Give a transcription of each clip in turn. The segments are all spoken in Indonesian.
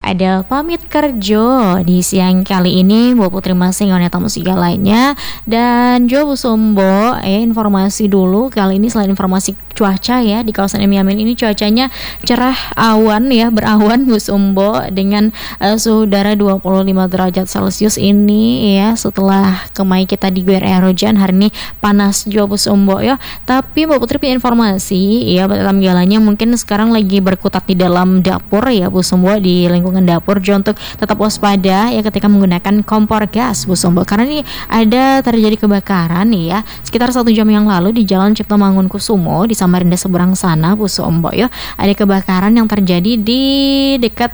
ada pamit kerja di siang kali ini. Bu Putri masih nggak tamu segalanya. Dan Jo Bu Sombo, informasi dulu kali ini selain informasi cuaca ya di kawasan Emiamin ini cuacanya cerah awan ya, berawan Bu Sombo dengan suhu udara 25 derajat Celcius ini ya. Setelah kemarin kita diguyur air hujan, hari ini panas Jo Bu Sombo ya. Tapi Bu Putri punya informasi ya, dalam jalannya mungkin sekarang lagi berkutat di dalam dapur ya Bu Sombo, di lingkungan dapur Jo, untuk tetap waspada ya ketika menggunakan kompor gas Bu Sombo, karena ini ada terjadi kebakaran nih ya sekitar 1 jam yang lalu di Jalan Cipto Mangunkusumo di Samarinda seberang sana Bu Sombo ya. Ada kebakaran yang terjadi di dekat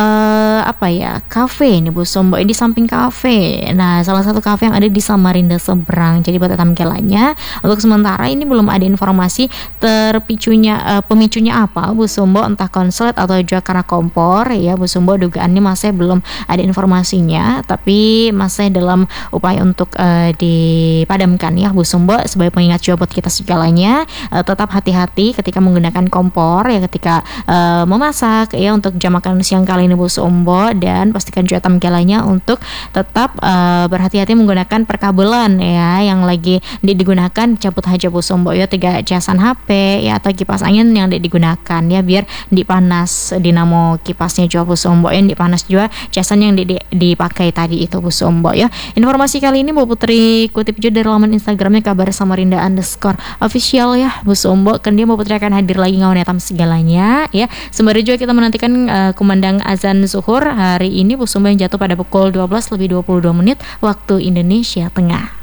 kafe ini Bu Sombo, di samping kafe. Nah, salah satu kafe yang ada di Samarinda seberang. Jadi buat tampilannya untuk sementara ini belum ada informasi pemicunya apa Bu Sombo, entah konslet atau juga karena kompor ya Bu Sombo. Dugaannya masih belum ada informasinya, tapi masih dalam upaya untuk dipadamkan ya Bu Sombo. Sebagai pengingat juga buat kita segalanya, tetap hati-hati ketika menggunakan kompor ya ketika memasak ya untuk jam makan siang kali ini Bu Sombo. Dan pastikan juga tampilannya untuk tetap berhati-hati menggunakan perkabelan ya yang lagi digunakan, cabut aja Bu Sombo ya, 3 casan HP ya atau kipas angin yang digunakan ya, biar dipanas dinamo kipasnya juga Bu Sombo ya, dipanas juga casan yang dipakai tadi itu Bu Sombo ya. Informasi kali ini Bu Putri kutip juga dari laman Instagramnya kabar Samarinda _official ya Bu Sombo. Kan dia Bu Putri akan hadir lagi ngawan hitam segalanya ya. Sembari juga kita menantikan kumandang azan zuhur hari ini Bu Sombo yang jatuh pada pukul 12:22 waktu Indonesia Tengah.